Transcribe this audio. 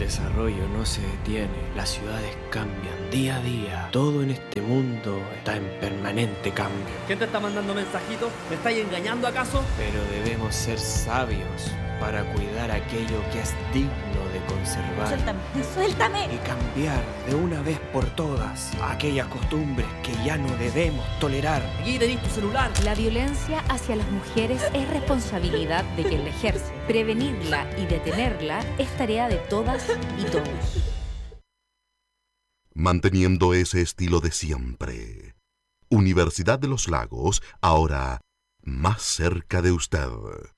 desarrollo no se detiene, las ciudades cambian día a día, todo en este mundo está en permanente cambio. ¿Quién te está mandando mensajitos? ¿Me estáis engañando acaso? Pero debemos ser sabios para cuidar aquello que es digno de conservar. ¡Suéltame! ¡Suéltame! Y cambiar de una vez por todas aquellas costumbres que ya no debemos tolerar. Aquí tenéis tu celular. La violencia hacia las mujeres es responsabilidad de quien la ejerce. Prevenirla y detenerla es tarea de todas y todos. Manteniendo ese estilo de siempre. Universidad de los Lagos, ahora más cerca de usted.